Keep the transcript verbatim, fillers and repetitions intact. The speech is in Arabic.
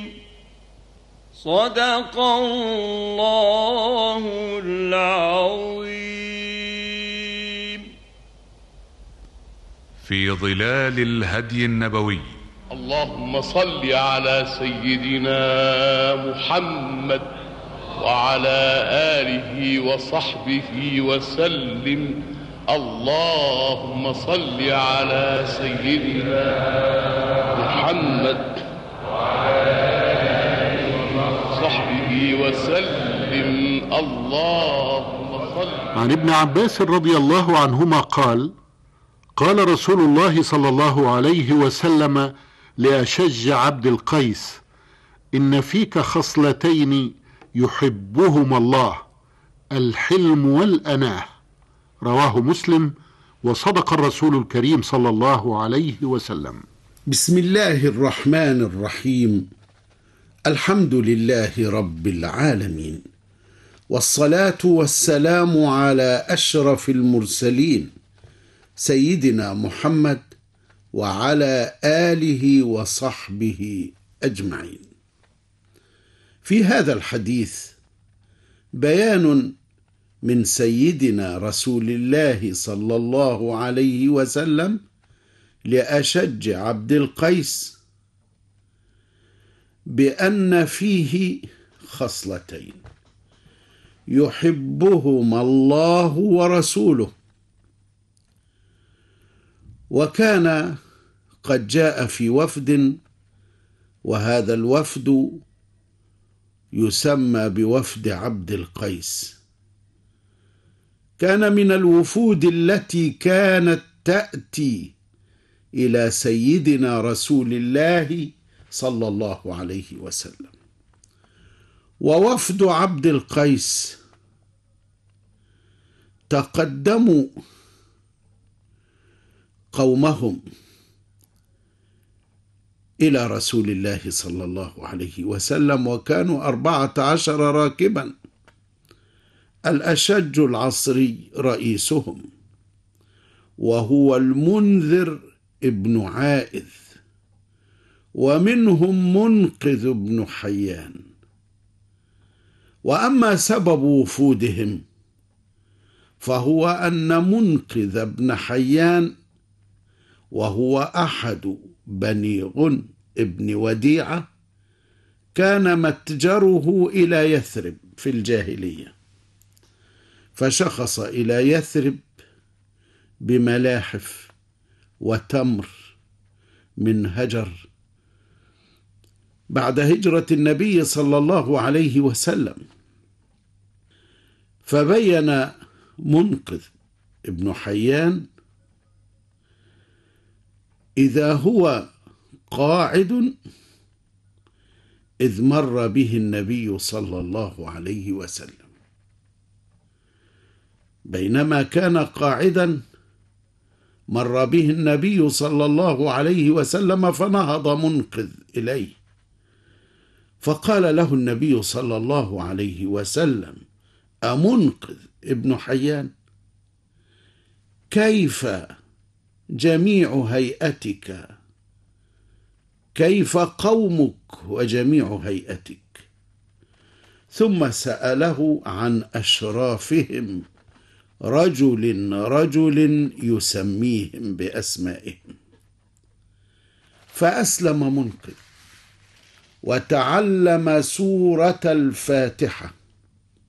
صدق الله العظيم. في ظلال الهدي النبوي. اللهم صل على سيدنا محمد وعلى آله وصحبه وسلم. اللهم صل على سيدنا محمد وعلى آله وصحبه وسلم. اللهم صل. عن ابن عباس رضي الله عنهما قال: قال رسول الله صلى الله عليه وسلم لأشج عبد القيس: إن فيك خصلتين يحبهما الله، الحلم والأناه. رواه مسلم، وصدق الرسول الكريم صلى الله عليه وسلم. بسم الله الرحمن الرحيم. الحمد لله رب العالمين، والصلاة والسلام على أشرف المرسلين سيدنا محمد وعلى آله وصحبه أجمعين. في هذا الحديث بيان من سيدنا رسول الله صلى الله عليه وسلم لأشج عبد القيس بأن فيه خصلتين يحبهما الله ورسوله. وكان قد جاء في وفد، وهذا الوفد يسمى بوفد عبد القيس. كان من الوفود التي كانت تأتي إلى سيدنا رسول الله صلى الله عليه وسلم. ووفد عبد القيس تقدموا قومهم إلى رسول الله صلى الله عليه وسلم، وكانوا أربعة عشر راكبا. الأشج العصري رئيسهم، وهو المنذر ابن عائذ، ومنهم منقذ بن حيان. وأما سبب وفودهم فهو أن منقذ بن حيان، وهو أحد بني غن ابن وديعة، كان متجره إلى يثرب في الجاهلية، فشخص إلى يثرب بملاحف وتمر من هجر بعد هجرة النبي صلى الله عليه وسلم. فبين منقذ ابن حيان إذا هو قاعد إذ مر به النبي صلى الله عليه وسلم. بينما كان قاعدا مر به النبي صلى الله عليه وسلم، فنهض منقذ إليه، فقال له النبي صلى الله عليه وسلم: أمنقذ ابن حيان؟ كيف جميع هيئتك؟ كيف قومك وجميع هيئتك؟ ثم سأله عن أشرافهم، رجل رجل يسميهم بأسمائهم. فأسلم منقذ وتعلم سورة الفاتحة،